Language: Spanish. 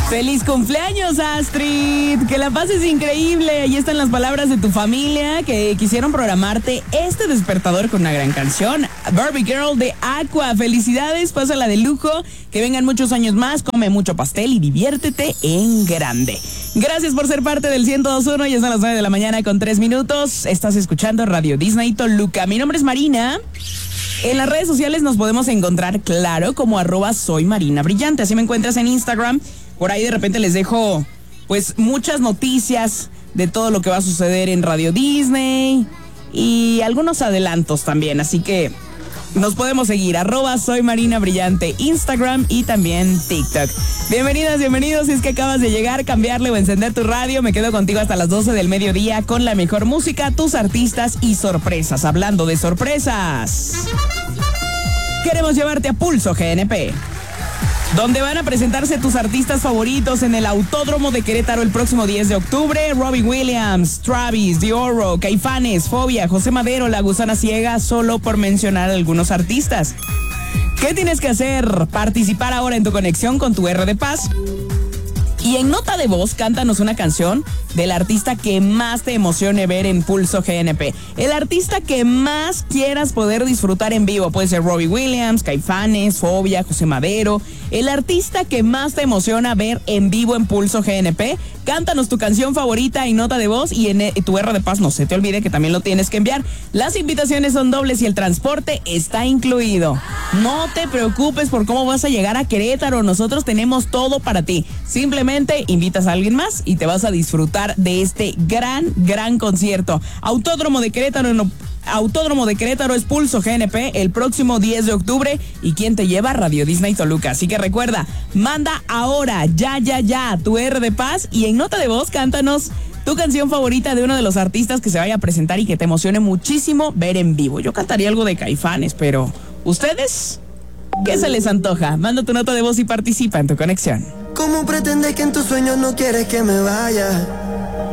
¡Feliz cumpleaños, Astrid! Que la pases increíble. Ahí están las palabras de tu familia que quisieron programarte este despertador con una gran canción. Barbie Girl de Aqua. Felicidades, pásala de lujo. Que vengan muchos años más, come mucho pastel y diviértete en grande. Gracias por ser parte del 102.1. Ya son las 9 de la mañana con 3 minutos. Estás escuchando Radio Disney Toluca. Mi nombre es Marina. En las redes sociales nos podemos encontrar, claro, como @soymarinabrillante. Así me encuentras en Instagram. Por ahí de repente les dejo, pues, muchas noticias de todo lo que va a suceder en Radio Disney y algunos adelantos también. Así que nos podemos seguir, @soymarinabrillante, Instagram y también TikTok. Bienvenidas, bienvenidos. Si es que acabas de llegar, cambiarle o encender tu radio, me quedo contigo hasta las 12 del mediodía con la mejor música, tus artistas y sorpresas. Hablando de sorpresas, queremos llevarte a Pulso GNP, donde van a presentarse tus artistas favoritos en el Autódromo de Querétaro el próximo 10 de octubre. Robbie Williams, Travis, Diorro, Caifanes, Fobia, José Madero, La Gusana Ciega, solo por mencionar algunos artistas. ¿Qué tienes que hacer? Participar ahora en tu conexión con tu R de Paz. Y en nota de voz, cántanos una canción del artista que más te emocione ver en Pulso GNP. El artista que más quieras poder disfrutar en vivo. Puede ser Robbie Williams, Caifanes, Fobia, José Madero. El artista que más te emociona ver en vivo en Pulso GNP. Cántanos tu canción favorita en nota de voz y en tu R de Paz. No se te olvide que también lo tienes que enviar. Las invitaciones son dobles y el transporte está incluido. No te preocupes por cómo vas a llegar a Querétaro. Nosotros tenemos todo para ti. Simplemente invitas a alguien más y te vas a disfrutar de este gran concierto. Autódromo de Querétaro es Pulso GNP el próximo 10 de octubre. ¿Y quién te lleva? Radio Disney Toluca. Así que recuerda, manda ahora, ya, tu R de Paz y en nota de voz cántanos tu canción favorita de uno de los artistas que se vaya a presentar y que te emocione muchísimo ver en vivo. Yo cantaría algo de Caifanes, pero ¿ustedes? ¿Qué se les antoja? Manda tu nota de voz y participa en tu conexión. ¿Cómo pretendes que en tus sueños no quieres que me vaya?